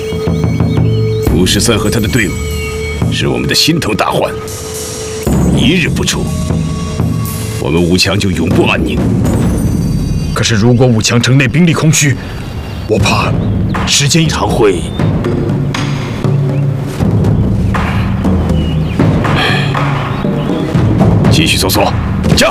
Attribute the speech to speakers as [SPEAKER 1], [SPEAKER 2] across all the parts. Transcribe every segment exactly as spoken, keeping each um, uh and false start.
[SPEAKER 1] 吴十三和他的队伍是我们的心头大患，一日不除，我们武强就永不安宁。
[SPEAKER 2] 可是如果武强城内兵力空虚，我怕时间一长会……
[SPEAKER 1] 继续搜索，驾！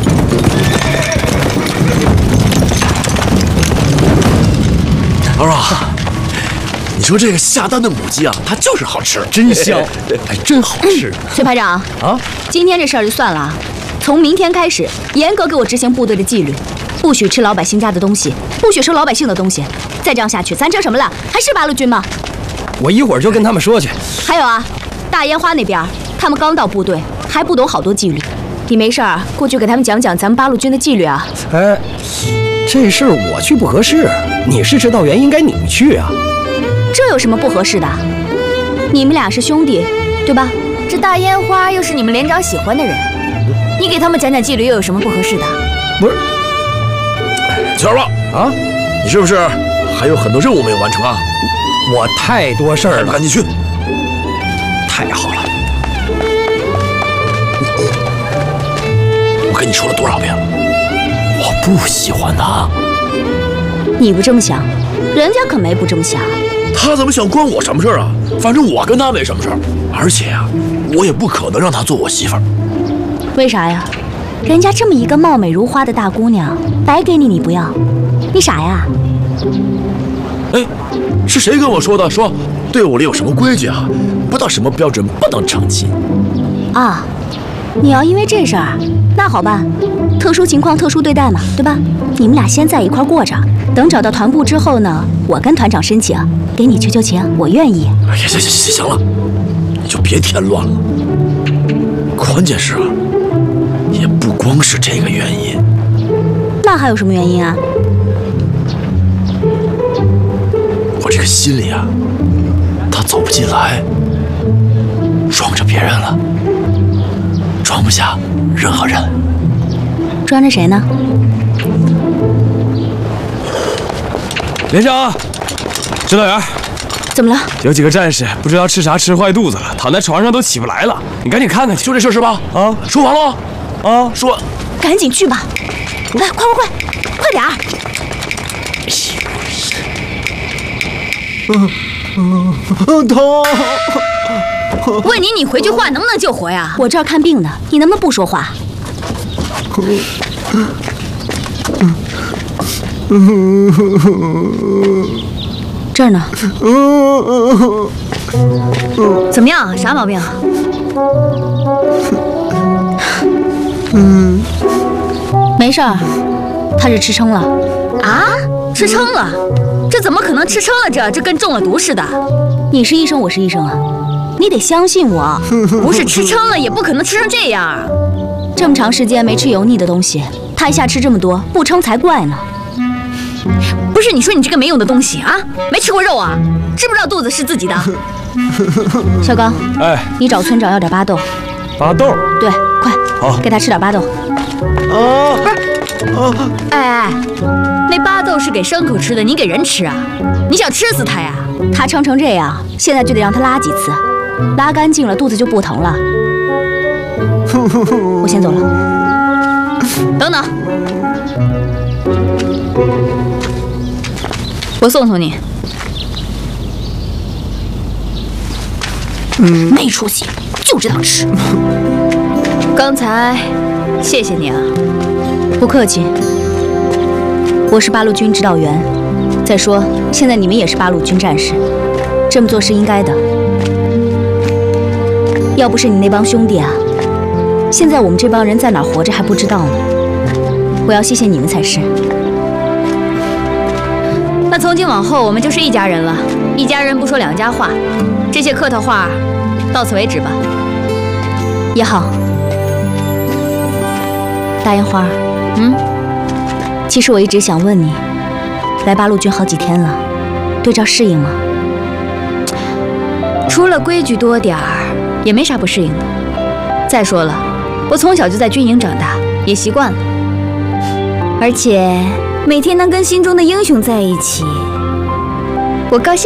[SPEAKER 3] 老二，你说这个下蛋的母鸡啊，它就是好吃，
[SPEAKER 2] 真香，
[SPEAKER 3] 哎，真好吃。
[SPEAKER 4] 崔排长啊，今天这事儿就算了，从明天开始，严格给我执行部队的纪律，不许吃老百姓家的东西，不许收老百姓的东西。再这样下去，咱成什么了？还是八路军吗？
[SPEAKER 5] 我一会儿就跟他们说去。
[SPEAKER 4] 还有啊，大烟花那边，他们刚到部队，还不懂好多纪律。你没事儿过去给他们讲讲咱们八路军的纪律啊。
[SPEAKER 5] 哎，这事儿我去不合适，你是指导员，应该你去啊。
[SPEAKER 4] 这有什么不合适的？你们俩是兄弟，对吧？
[SPEAKER 6] 这大烟花又是你们连长喜欢的人，你给他们讲讲纪律又有什么不合适的？
[SPEAKER 5] 不是，
[SPEAKER 3] 九二八啊，你是不是还有很多任务没有完成啊？
[SPEAKER 5] 我太多事儿了，
[SPEAKER 3] 赶紧去。
[SPEAKER 5] 太好了，
[SPEAKER 3] 我跟你说了多少遍了，我不喜欢他。
[SPEAKER 4] 你不这么想，人家可没不这么想。
[SPEAKER 3] 他怎么想关我什么事儿啊？反正我跟他没什么事儿，而且呀、啊，我也不可能让他做我媳妇儿。
[SPEAKER 4] 为啥呀？人家这么一个貌美如花的大姑娘，白给你你不要，你傻呀？
[SPEAKER 3] 哎，是谁跟我说的？说队伍里有什么规矩啊？不到什么标准不能成亲。
[SPEAKER 4] 啊，你要因为这事儿，那好办，特殊情况特殊对待嘛，对吧？你们俩先在一块过着，等找到团部之后呢，我跟团长申请，给你求求情，我愿意。
[SPEAKER 3] 哎呀，行行行行了，你就别添乱了。关键是啊，也不光是这个原因。
[SPEAKER 4] 那还有什么原因啊？
[SPEAKER 3] 我这个心里啊，他走不进来，装着别人了，装不下任何人。
[SPEAKER 4] 装着谁呢？
[SPEAKER 2] 连长，指导员，
[SPEAKER 4] 怎么了？
[SPEAKER 2] 有几个战士不知道吃啥吃坏肚子了，躺在床上都起不来了。你赶紧看看去。
[SPEAKER 3] 就这事是吧？
[SPEAKER 2] 啊，
[SPEAKER 3] 说完了
[SPEAKER 2] 啊，
[SPEAKER 3] 说，
[SPEAKER 4] 赶紧去吧！来，快快快，快点儿！
[SPEAKER 2] 嗯嗯，疼！
[SPEAKER 6] 问你，你回句话能不能救活呀？
[SPEAKER 4] 我这儿看病呢，你能不能不说话？这儿呢。
[SPEAKER 6] 怎么样？啥毛病？
[SPEAKER 4] 嗯，没事儿，他是吃撑了。
[SPEAKER 6] 啊？吃撑了？这怎么可能吃撑了？这这跟中了毒似的。
[SPEAKER 4] 你是医生，我是医生啊，你得相信我。
[SPEAKER 6] 不是吃撑了，也不可能吃成这样。
[SPEAKER 4] 这么长时间没吃油腻的东西，他一下吃这么多，不撑才怪呢。
[SPEAKER 6] 不是，你说你这个没用的东西啊，没吃过肉啊，知不知道肚子是自己的？
[SPEAKER 4] 小刚，
[SPEAKER 2] 哎，
[SPEAKER 4] 你找村长要点巴豆。
[SPEAKER 2] 巴豆？
[SPEAKER 4] 对，快，
[SPEAKER 2] 好，
[SPEAKER 4] 给他吃点巴豆。
[SPEAKER 2] 啊，
[SPEAKER 6] 不是，啊，哎哎，那巴豆是给牲口吃的，你给人吃啊？你想吃死他呀？
[SPEAKER 4] 他撑成这样，现在就得让他拉几次，拉干净了，肚子就不疼了。我先走了。
[SPEAKER 6] 等等，我送送你。
[SPEAKER 4] 嗯，没出息，就知道吃。
[SPEAKER 6] 刚才谢谢你啊。
[SPEAKER 4] 不客气。我是八路军指导员，再说现在你们也是八路军战士，这么做是应该的。要不是你那帮兄弟啊，现在我们这帮人在哪儿活着还不知道呢。我要谢谢你们才是。
[SPEAKER 6] 那从今往后我们就是一家人了，一家人不说两家话，这些客套话到此为止吧。
[SPEAKER 4] 也好。大烟花，
[SPEAKER 6] 嗯，
[SPEAKER 4] 其实我一直想问你，来八路军好几天了，对照适应吗？
[SPEAKER 6] 除了规矩多点儿，也没啥不适应的。再说了，我从小就在军营长大，也习惯了。而且每天能跟心中的英雄在一起，我高兴。